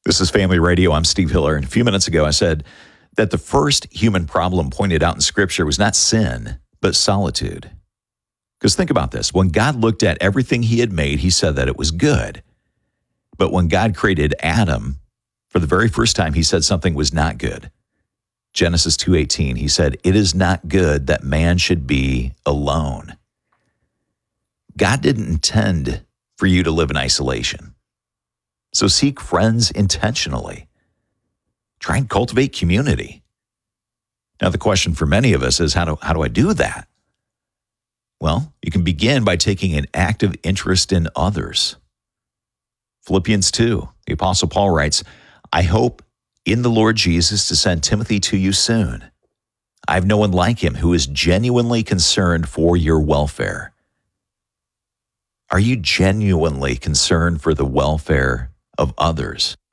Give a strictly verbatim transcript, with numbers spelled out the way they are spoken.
This is Family Radio. I'm Steve Hiller. And a few minutes ago, I said that the first human problem pointed out in Scripture was not sin, but solitude. Because think about this. When God looked at everything he had made, he said that it was good. But when God created Adam, for the very first time, he said something was not good. Genesis two eighteen, he said, "It is not good that man should be alone." God didn't intend for you to live in isolation. So seek friends intentionally. Try and cultivate community. Now, the question for many of us is, how do, how do I do that? Well, you can begin by taking an active interest in others. Philippians two, the Apostle Paul writes, "I hope in the Lord Jesus to send Timothy to you soon. I have no one like him who is genuinely concerned for your welfare." Are you genuinely concerned for the welfare of others?